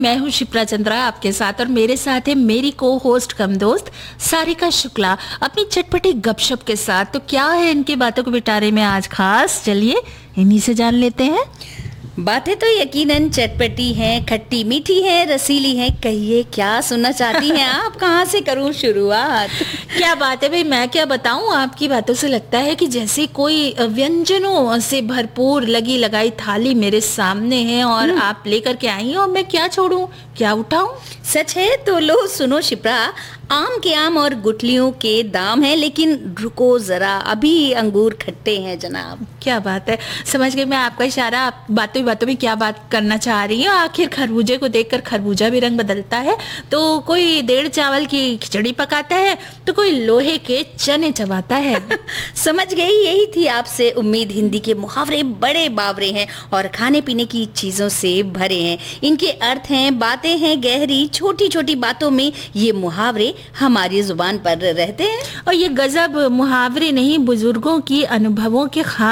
मैं हूँ शिप्रा चंद्रा आपके साथ और मेरे साथ है मेरी को होस्ट कम दोस्त सारिका शुक्ला अपनी चटपटी गपशप के साथ। तो क्या है इनकी बातों के बिटारे में आज खास, चलिए इन्हीं से जान लेते हैं। बातें तो यकीनन चटपटी हैं, खट्टी मीठी हैं, रसीली हैं। कहिए क्या सुनना चाहती हैं आप? कहाँ से करूँ शुरुआत? क्या बात है भाई, मैं क्या बताऊं, आपकी बातों से लगता है कि जैसे कोई व्यंजनों से भरपूर लगी लगाई थाली मेरे सामने है और आप लेकर के आई हैं और मैं क्या छोड़ूं, क्या उठाऊं। सच है तो लो सुनो शिप्रा, आम के आम और गुठलियों के दाम है, लेकिन रुको जरा, अभी अंगूर खट्टे हैं जनाब। क्या बात है, समझ गई मैं आपका इशारा। आप बातों बातों में क्या बात करना चाह रही हैं। आखिर खरबूजे को देखकर खरबूजा भी रंग बदलता है। तो कोई देड़ चावल की खिचड़ी पकाता है तो कोई लोहे के चने चबाता है। समझ गई, यही थी आपसे उम्मीद। हिंदी के मुहावरे बड़े बावरे हैं और खाने पीने की चीजों से भरे हैं। इनके अर्थ हैं, बातें हैं गहरी, छोटी छोटी बातों में ये मुहावरे हमारी जुबान पर रहते हैं। और ये गजब मुहावरे नहीं, बुजुर्गों की अनुभवों के